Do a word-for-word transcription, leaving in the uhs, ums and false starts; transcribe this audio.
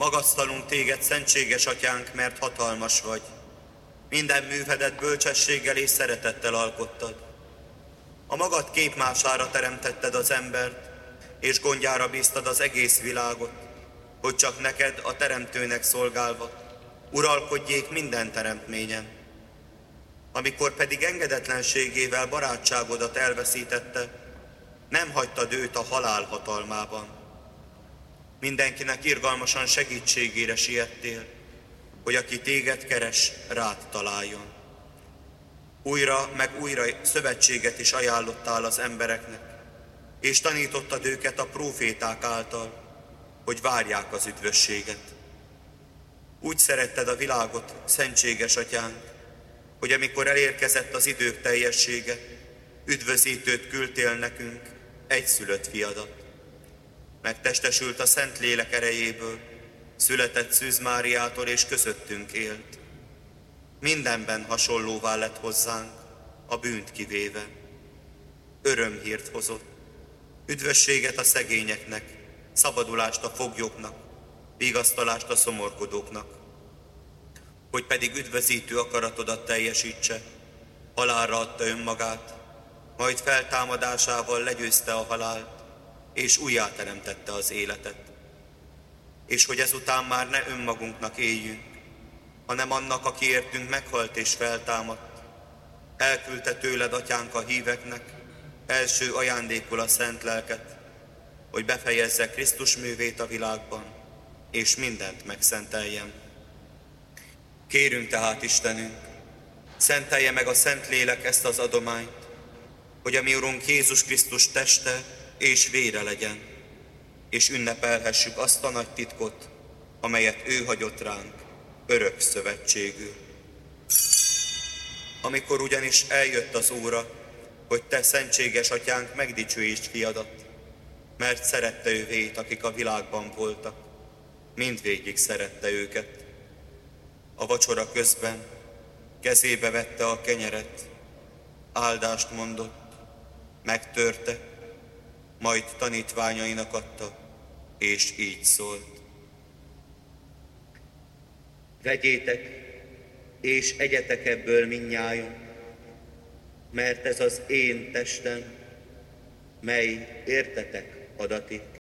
Magasztalunk téged, szentséges atyánk, mert hatalmas vagy. Minden művedet bölcsességgel és szeretettel alkottad. A magad képmására teremtetted az embert, és gondjára bíztad az egész világot, hogy csak neked, a teremtőnek szolgálva, uralkodjék minden teremtményen. Amikor pedig engedetlenségével barátságodat elveszítette, nem hagytad őt a halál hatalmában. Mindenkinek irgalmasan segítségére siettél, hogy aki téged keres, rád találjon. Újra meg újra szövetséget is ajánlottál az embereknek, és tanítottad őket a próféták által, hogy várják az üdvösséget. Úgy szeretted a világot, szentséges atyánk, hogy amikor elérkezett az idők teljessége, üdvözítőt küldtél nekünk, egyszülött fiadat. Megtestesült a Szentlélek erejéből, született Szűz Máriától és közöttünk élt. Mindenben hasonlóvá lett hozzánk, a bűnt kivéve. Örömhírt hozott, üdvösséget a szegényeknek, szabadulást a foglyoknak, vigasztalást a szomorkodóknak. Hogy pedig üdvözítő akaratodat teljesítse, halálra adta önmagát, majd feltámadásával legyőzte a halált, és újjáteremtette az életet. És hogy ezután már ne önmagunknak éljünk, hanem annak, aki értünk meghalt és feltámadt, elküldte tőled, atyánk, a híveknek első ajándékul a szent lelket, hogy befejezze Krisztus művét a világban, és mindent megszenteljen. Kérünk tehát, Istenünk, szentelje meg a Szentlélek ezt az adományt, hogy a mi Urunk Jézus Krisztus teste és vére legyen, és ünnepelhessük azt a nagy titkot, amelyet ő hagyott ránk örök szövetségül. Amikor ugyanis eljött az óra, hogy te, szentséges atyánk, megdicsőítsd fiadat, mert szerette ővét, akik a világban voltak, mindvégig szerette őket. A vacsora közben kezébe vette a kenyeret, áldást mondott, megtörte, majd tanítványainak adta, és így szólt. Vegyétek, és egyetek ebből mindnyájan, mert ez az én testem, mely értetek adatik.